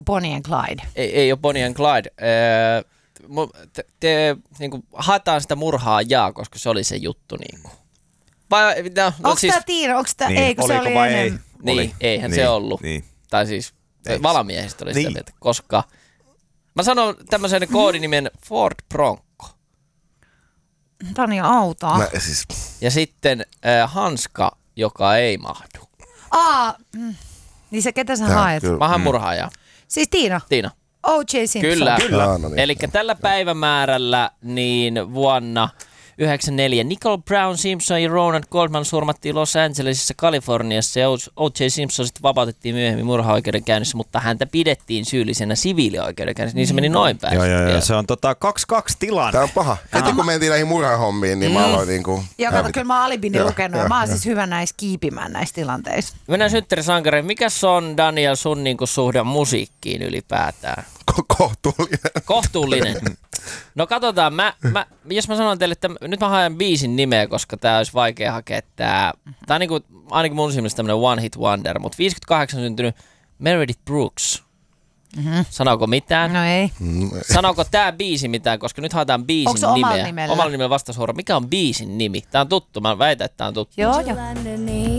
Bonnie and Clyde. Ei ole Bonnie and Clyde. Te niinku haetaan sitä murhaajaa, koska se oli se juttu niinku. Onko siis, tää Tiina? Onko tää, niin, ei, kun se oli ennen. Niin, eihän se ollut. Niin. Tai siis valamiehistä oli sitä mieltä, koska mä sanon tämmöisen koodinimen Ford Bronco. Tää on niin autoa. Ja sitten hanska, joka ei mahdu. Niin se ketä sä haet? Mä haen murhaajaa. Siis Tiina? Tiina. O.J. Simpson. Kyllä. No niin. Eli tällä päivämäärällä niin vuonna 1994 Nicole Brown Simpson ja Ronald Goldman surmattiin Los Angelesissa, Kaliforniassa ja O.J. Simpson sitten vapautettiin myöhemmin murhaoikeudenkäynnissä, mutta häntä pidettiin syyllisenä siviilioikeudenkäynnissä, niin se meni noin päin. Joo, se on 2-2 tilanne. Tämä on paha. Heti kun mentiin näihin murhahommiin, niin mä aloin niinku... Ja kato, kyllä mä oon alibini lukenut ja mä oon siis hyvä näissä kiipimään näissä tilanteissa. Mennään synttärisankareen. Mikäs on, Daniel, sun niinku suhde musiikkiin ylipäätään? Kohtuullinen. No katsotaan, jos mä sanon teille, että nyt mä haen biisin nimeä, koska tää olisi vaikea hakea tää. Tää on niinku, ainakin mun silmissä tämmönen one hit wonder, mutta 58 syntynyt Meredith Brooks. Sanooko mitään? No ei. Sanooko tää biisi mitään, koska nyt haetaan biisin nimeä. Onko omalla nimellä? Omalla nimellä vastasuora. Mikä on biisin nimi? Tää on tuttu, mä väitän, että tää on tuttu. Joo.